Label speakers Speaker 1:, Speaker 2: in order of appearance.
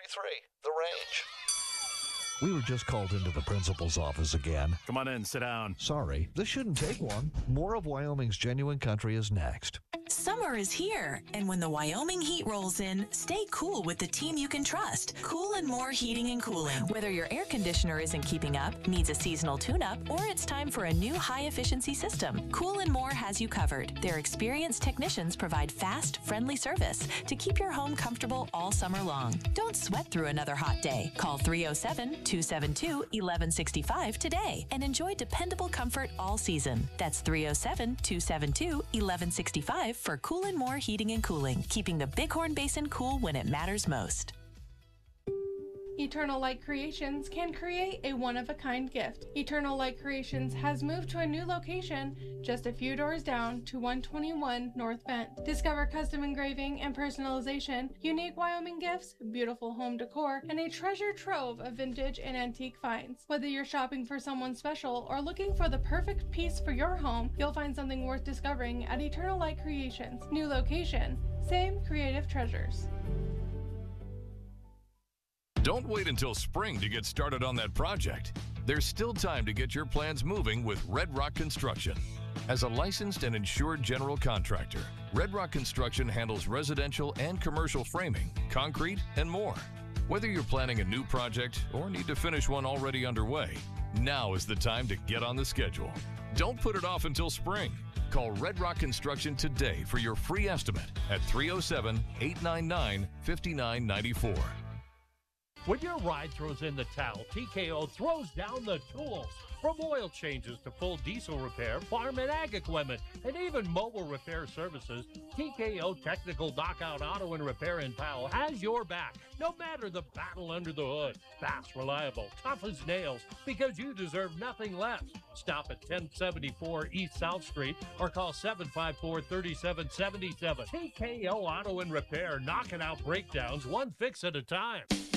Speaker 1: The Range.
Speaker 2: We were just called into the principal's office again.
Speaker 3: Come on in, sit down.
Speaker 2: Sorry, this shouldn't take long. More of Wyoming's Genuine Country is next.
Speaker 4: Summer is here, and when the Wyoming heat rolls in, stay cool with the team you can trust. Cool and More Heating and Cooling. Whether your air conditioner isn't keeping up, needs a seasonal tune-up, or it's time for a new high-efficiency system, Cool and More has you covered. Their experienced technicians provide fast, friendly service to keep your home comfortable all summer long. Don't sweat through another hot day. Call 307-272-1165 today and enjoy dependable comfort all season. That's 307-272-1165 for Cool and More Heating and Cooling, keeping the Bighorn Basin cool when it matters most.
Speaker 5: Eternal Light Creations can create a one-of-a-kind gift. Eternal Light Creations has moved to a new location just a few doors down to 121 North Bent. Discover custom engraving and personalization, unique Wyoming gifts, beautiful home decor, and a treasure trove of vintage and antique finds. Whether you're shopping for someone special or looking for the perfect piece for your home, you'll find something worth discovering at Eternal Light Creations. New location, same creative treasures.
Speaker 6: Don't wait until spring to get started on that project. There's still time to get your plans moving with Red Rock Construction. As a licensed and insured general contractor, Red Rock Construction handles residential and commercial framing, concrete, and more. Whether you're planning a new project or need to finish one already underway, now is the time to get on the schedule. Don't put it off until spring. Call Red Rock Construction today for your free estimate at 307-899-5994.
Speaker 7: When your ride throws in the towel, TKO throws down the tools. From oil changes to full diesel repair, farm and ag equipment, and even mobile repair services, TKO Technical Knockout Auto and Repair in Powell has your back, no matter the battle under the hood. Fast, reliable, tough as nails, because you deserve nothing less. Stop at 1074 East South Street or call 754-3777. TKO Auto and Repair, knocking out breakdowns one fix at a time.